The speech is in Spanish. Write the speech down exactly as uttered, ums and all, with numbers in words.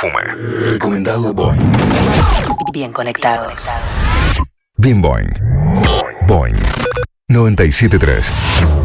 perfume. Recomendado Boing. Bien conectados. Bien Boing. Boing. noventa y siete punto tres.